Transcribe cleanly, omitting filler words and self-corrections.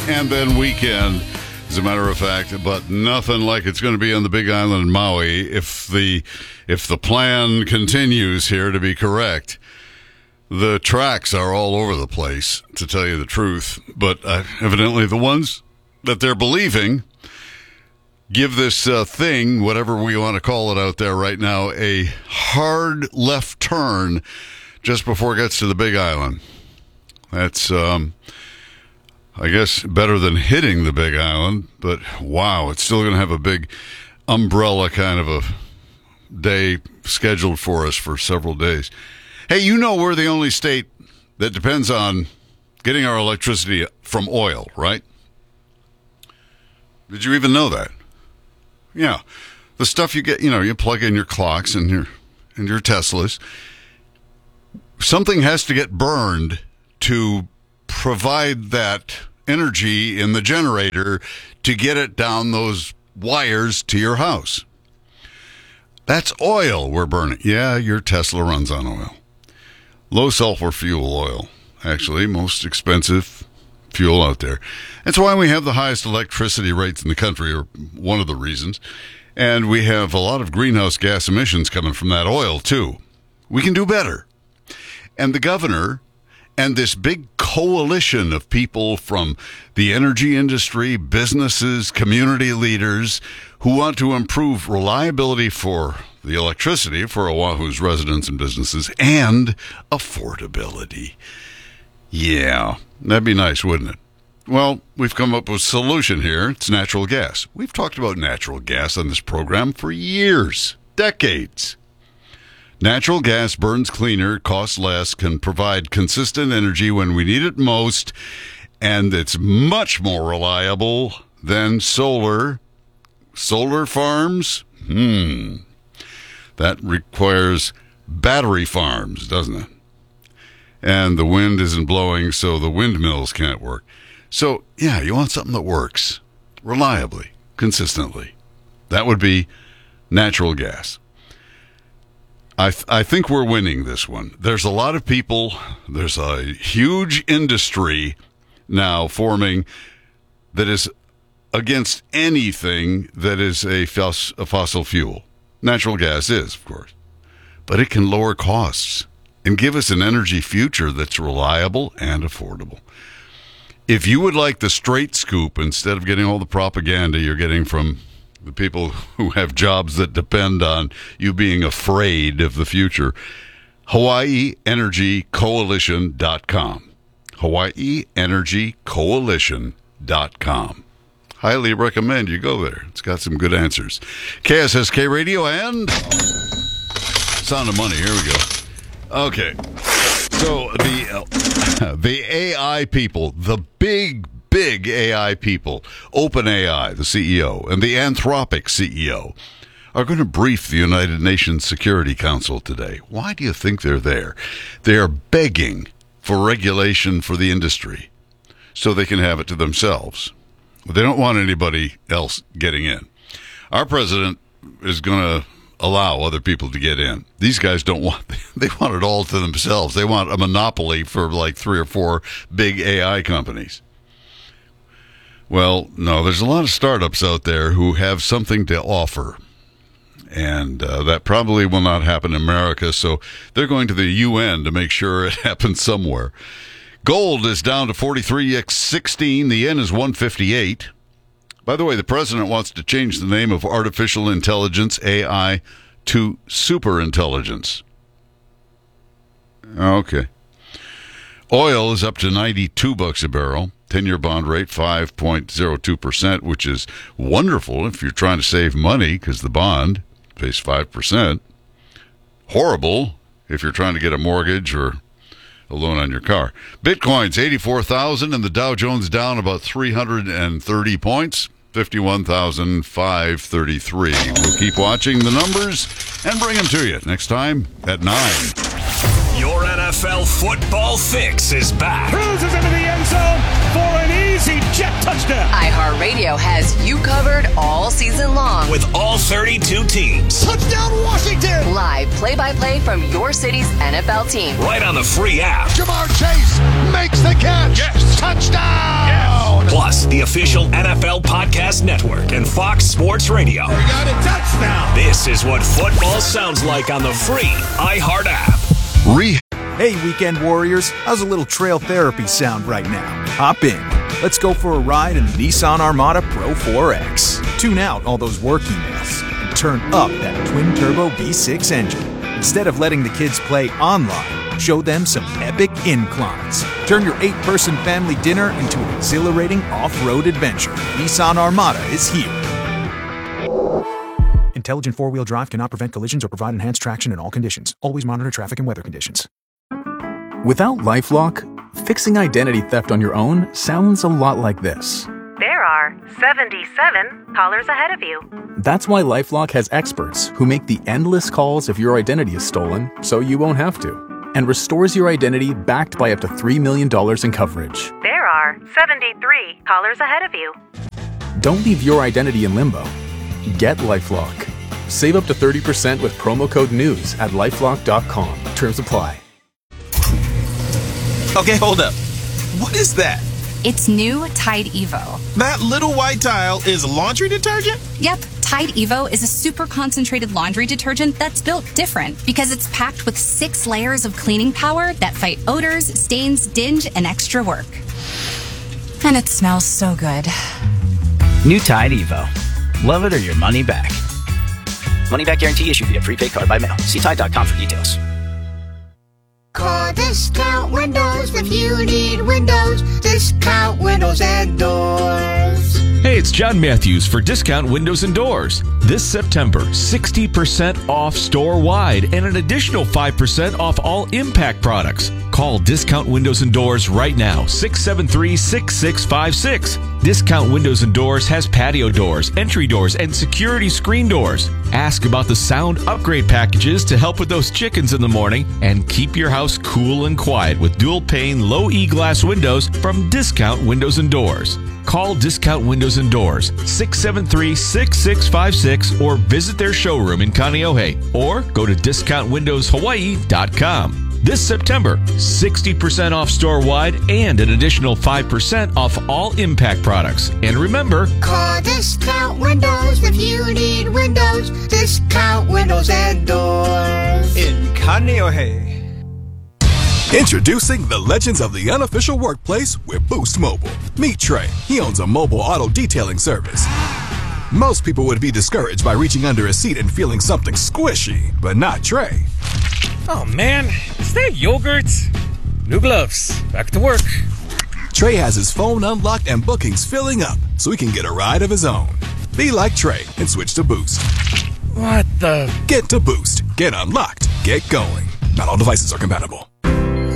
and then weekend, as a matter of fact, but nothing like it's going to be on the Big Island in Maui if the plan continues here to be correct. The tracks are all over the place, to tell you the truth, but evidently the ones that they're believing give this thing, whatever we want to call it out there right now, a hard left turn just before it gets to the Big Island. That's, I guess, better than hitting the Big Island, but wow, it's still going to have a big umbrella kind of a day scheduled for us for several days. Hey, you know we're the only state that depends on getting our electricity from oil, right? Did you even know that? Yeah. The stuff you get, you plug in your clocks and your Teslas. Something has to get burned to provide that energy in the generator to get it down those wires to your house. That's oil we're burning. Yeah, your Tesla runs on oil. Low sulfur fuel oil, actually, most expensive fuel out there. That's why we have the highest electricity rates in the country, or one of the reasons. And we have a lot of greenhouse gas emissions coming from that oil, too. We can do better. And the governor and this big coalition of people from the energy industry, businesses, community leaders who want to improve reliability for the electricity for Oahu's residents and businesses and affordability. Yeah, that'd be nice, wouldn't it? Well, we've come up with a solution here. It's natural gas. We've talked about natural gas on this program for years, decades. Natural gas burns cleaner, costs less, can provide consistent energy when we need it most, and it's much more reliable than solar. Solar farms? That requires battery farms, doesn't it? And the wind isn't blowing, so the windmills can't work. So, yeah, you want something that works reliably, consistently. That would be natural gas. I think we're winning this one. There's a lot of people, there's a huge industry now forming that is against anything that is a fossil fuel. Natural gas is, of course. But it can lower costs and give us an energy future that's reliable and affordable. If you would like the straight scoop instead of getting all the propaganda you're getting from the people who have jobs that depend on you being afraid of the future, HawaiiEnergyCoalition.com. HawaiiEnergyCoalition.com. Highly recommend you go there. It's got some good answers. KSSK Radio and Sound of Money. Here we go. Okay. So the AI people, the big AI people, OpenAI, the CEO, and the Anthropic CEO, are going to brief the United Nations Security Council today. Why do you think they're there? They are begging for regulation for the industry so they can have it to themselves. They don't want anybody else getting in. Our president is going to allow other people to get in. These guys don't want, they want it all to themselves. They want a monopoly for like 3 or 4 big AI companies. Well, no, there's a lot of startups out there who have something to offer. And that probably will not happen in America, so they're going to the UN to make sure it happens somewhere. Gold is down to 43.16. The yen is 158. By the way, the president wants to change the name of artificial intelligence, AI, to superintelligence. Okay. Oil is up to $92 a barrel. 10-year bond rate, 5.02%, which is wonderful if you're trying to save money because the bond pays 5%. Horrible if you're trying to get a mortgage or a loan on your car. Bitcoin's 84,000 and the Dow Jones down about 330 points, 51,533. We'll keep watching the numbers and bring them to you next time at 9. Your NFL football fix is back. Cruises into the end zone for an easy jet touchdown. iHeartRadio has you covered all season long. With all 32 teams. Touchdown Washington. Live play-by-play from your city's NFL team. Right on the free app. Jamar Chase makes the catch. Yes. Touchdown. Yes. Plus, the official NFL Podcast Network and Fox Sports Radio. We got a touchdown. This is what football sounds like on the free iHeart app. Hey, weekend warriors, how's a little trail therapy sound right now? Hop in. Let's go for a ride in the Nissan Armada Pro 4X. Tune out all those work emails and turn up that twin-turbo V6 engine. Instead of letting the kids play online, show them some epic inclines. Turn your 8-person family dinner into an exhilarating off-road adventure. Nissan Armada is here. Intelligent four-wheel drive cannot prevent collisions or provide enhanced traction in all conditions. Always monitor traffic and weather conditions. Without LifeLock, fixing identity theft on your own sounds a lot like this. There are 77 callers ahead of you. That's why LifeLock has experts who make the endless calls if your identity is stolen, so you won't have to, and restores your identity backed by up to $3 million in coverage. There are 73 callers ahead of you. Don't leave your identity in limbo. Get LifeLock. Save up to 30% with promo code NEWS at LifeLock.com. Terms apply. Okay, hold up. What is that? It's new Tide Evo. That little white tile is laundry detergent? Yep, Tide Evo is a super concentrated laundry detergent that's built different because it's packed with 6 layers of cleaning power that fight odors, stains, dinge, and extra work. And it smells so good. New Tide Evo. Love it or your money back. Money back guarantee issued via prepaid card by mail. See Tide.com for details. Call Discount Windows if you need windows. Discount Windows and Doors. Hey, it's John Matthews for Discount Windows and Doors. This September, 60% off store-wide and an additional 5% off all Impact products. Call Discount Windows and Doors right now, 673-6656. Discount Windows and Doors has patio doors, entry doors, and security screen doors. Ask about the sound upgrade packages to help with those chickens in the morning and keep your house cool and quiet with dual-pane, low-E glass windows from Discount Windows and Doors. Call Discount Windows and Doors, 673-6656, or visit their showroom in Kaneohe, or go to discountwindowshawaii.com. This September, 60% off store-wide and an additional 5% off all Impact products. And remember, call Discount Windows if you need windows. Discount Windows and Doors. In Kaneohe. Introducing the legends of the unofficial workplace with Boost Mobile. Meet Trey. He owns a mobile auto detailing service. Most people would be discouraged by reaching under a seat and feeling something squishy, but not Trey. Oh man, is that yogurt? New gloves. Back to work. Trey has his phone unlocked and bookings filling up so he can get a ride of his own. Be like Trey and switch to Boost. What the? Get to Boost. Get unlocked. Get going. Not all devices are compatible.